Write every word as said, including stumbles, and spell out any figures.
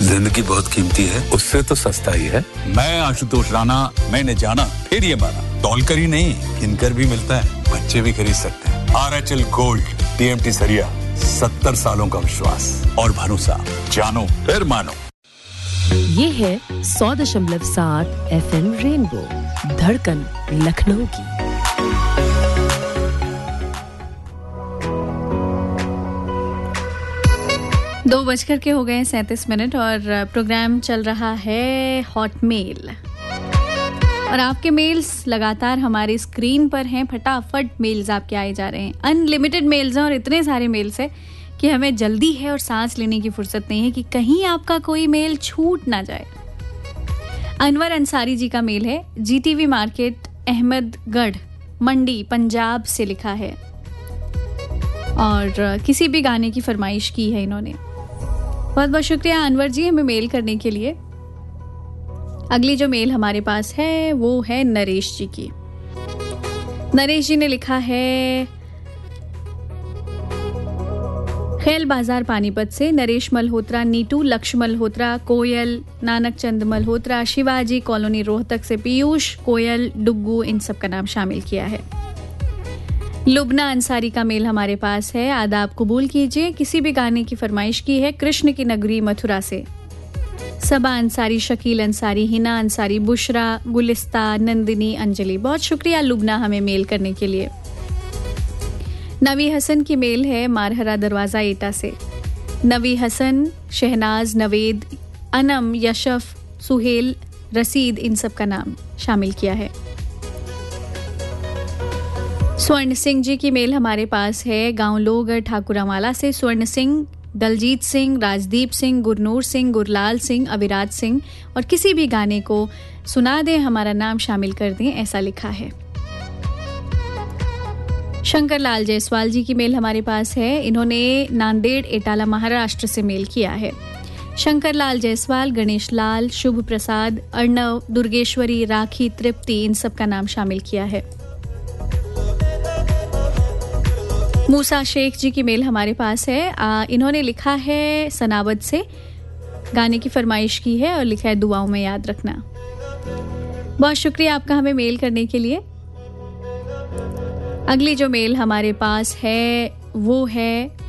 जिंदगी बहुत कीमती है, उससे तो सस्ता ही है। मैं आशुतोष राणा, मैंने जाना फिर ये माना, तौल कर ही नहीं किनकर भी मिलता है, बच्चे भी खरीद सकते हैं। R H L gold, TMT सरिया, सत्तर सालों का विश्वास और भरोसा, जानो फिर मानो। ये है सौ दशमलव सात एफ एम रेनबो, धड़कन लखनऊ की। दो बजकर के हो गए सैंतीस मिनट और प्रोग्राम चल रहा है हॉट मेल और आपके मेल्स लगातार हमारी स्क्रीन पर हैं। फटाफट मेल्स आपके आए जा रहे हैं, अनलिमिटेड मेल्स हैं और इतने सारे मेल्स हैं कि हमें जल्दी है और सांस लेने की फुर्सत नहीं है कि कहीं आपका कोई मेल छूट ना जाए। अनवर अंसारी जी का मेल है, जीटीवी मार्केट अहमदगढ़ मंडी पंजाब से लिखा है और किसी भी गाने की फरमाइश की है इन्होंने। बहुत बहुत शुक्रिया अनवर जी हमें मेल करने के लिए। अगली जो मेल हमारे पास है वो है नरेश जी की। नरेश जी ने लिखा है खेल बाजार पानीपत से नरेश मल्होत्रा, नीटू, लक्ष्य मल्होत्रा, कोयल, नानक चंद मल्होत्रा, शिवाजी कॉलोनी रोहतक से पीयूष, कोयल, डुग्गू, इन सब का नाम शामिल किया है। लुबना अंसारी का मेल हमारे पास है। आदाब कबूल कीजिए, किसी भी गाने की फरमाइश की है कृष्ण की नगरी मथुरा से। सबा अंसारी, शकील अंसारी, हिना अंसारी, बुशरा, गुलिस्ता, नंदिनी, अंजलि। बहुत शुक्रिया लुबना हमें मेल करने के लिए। नवी हसन की मेल है मारहरा दरवाजा एटा से। नवी हसन, शहनाज, नवेद, अनम, यशफ, सुहेल, रसीद, इन सब का नाम शामिल किया है। स्वर्ण सिंह जी की मेल हमारे पास है गांव लोगर ठाकुरामाला से। स्वर्ण सिंह, दलजीत सिंह, राजदीप सिंह, गुरनूर सिंह, गुरलाल सिंह, अविराज सिंह और किसी भी गाने को सुना दें, हमारा नाम शामिल कर दें, ऐसा लिखा है। शंकर लाल जायसवाल जी की मेल हमारे पास है। इन्होंने नांदेड़ एटाला महाराष्ट्र से मेल किया है। शंकर लाल जायसवाल, गणेश लाल, शुभ प्रसाद, अर्णव, दुर्गेश्वरी, राखी, तृप्ति, इन सब का नाम शामिल किया है। मूसा शेख जी की मेल हमारे पास है। आ, इन्होंने लिखा है सनावद से, गाने की फरमाइश की है और लिखा है दुआओं में याद रखना। बहुत शुक्रिया आपका हमें मेल करने के लिए। अगली जो मेल हमारे पास है वो है